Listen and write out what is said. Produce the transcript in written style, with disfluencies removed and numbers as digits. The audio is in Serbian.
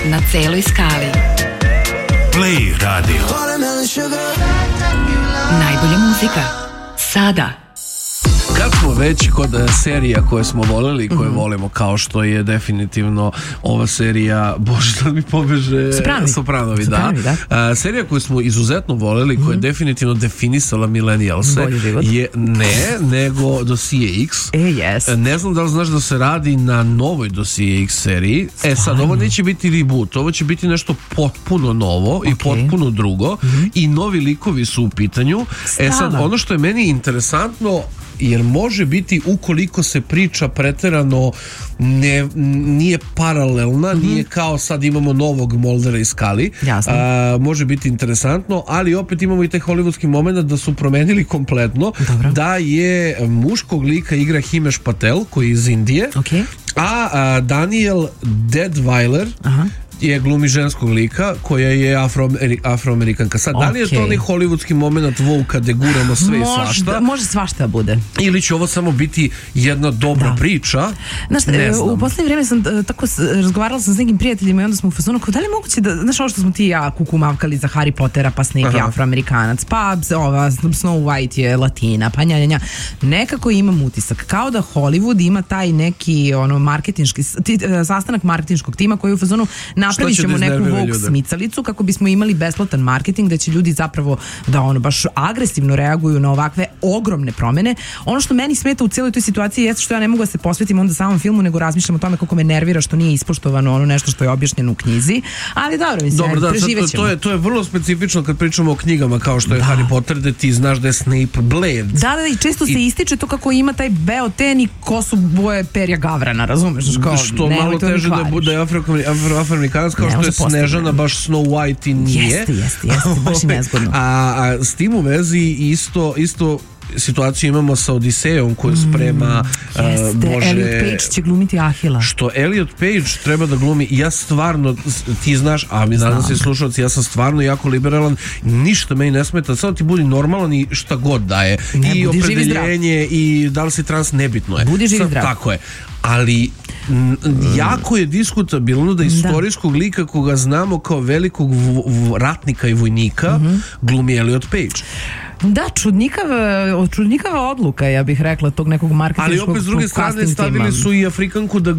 na celoj skali. Play radio. Najbolja muzika. Sada. Kad smo već kod serija koje smo voleli i koje volimo, kao što je definitivno ova serija, bože, sad mi pobeže Sopranovi, da. Serija koju smo izuzetno voleli, koja je definitivno definisala millennialse, je nego Dosije X. Ne znam da li znaš da se radi na novoj Dosije X seriji. Sad, ovo neće biti reboot, ovo će biti nešto potpuno novo i potpuno drugo i novi likovi su u pitanju. Sad, ono što je meni interesantno, jer može biti, ukoliko se priča preterano nije paralelna, nije kao sad imamo novog Moldera i Scully, može biti interesantno, ali opet imamo i taj hollywoodski moment da su promenili kompletno. Da je muškog lika igra Himesh Patel, koji je iz Indije, a Daniel Deadwyler je glumi ženskog lika koja je afroamerikanka. Sad, da li je to onaj hollywoodski moment Vuka gde guramo sve i svašta? Može svašta bude. Ili će ovo samo biti jedna dobra priča? Znaš, u poslednje vreme sam tako razgovarala sam s nekim prijateljima i onda smo u fazonu kao da li je moguće da, znaš, ovo što smo ti i ja kukumavkali za Harry Pottera, pa Snape je afroamerikanac, pa ova Snow White je latina, pa njanja. Nekako imam utisak kao da Hollywood ima taj neki marketinški sastanak marketinškog tima koji je u fazonu napravit ćemo neku Vogue smicalicu kako bismo imali besplatan marketing, da će ljudi zapravo da baš agresivno reaguju na ovakve ogromne promene. Ono što meni smeta u cijeloj toj situaciji jeste što ja ne mogu da se posvetim onda samom filmu, nego razmišljam o tome kako me nervira što nije ispoštovano nešto što je objašnjeno u knjizi, ali dobro, mislim, preživet ćemo. To je vrlo specifično kad pričamo o knjigama kao što je Harry Potter, da ti znaš da je Snape Blade. Da, i često se ističe to kako ima taj beo ten i kosu boje perja gavrana, razumeš? Što malo teže da bude afroamerikanac, kao što je Snežana baš Snow White i nije. Jeste, baš nezgodno. A s tim u vezi isto situaciju imamo sa Odisejom koju sprema Elliot Page će glumiti Ahila. Što Elliot Page treba da glumi, ja stvarno, ti znaš, a mi nadam se slušalci, ja sam stvarno jako liberalan, ništa meni ne smeta, samo ti budi normalan i šta god daje, i opredeljenje i da li si trans, nebitno je. Budi živ i zdrav. Tako je, ali jako je diskutabilno da istorijskog lika koga znamo kao velikog ratnika i vojnika glumi Elliot Page. Da, čudnikava odluka, ja bih rekla, tog nekog marketinškog. Ali opet s druge strane stavili su i Afrikanku da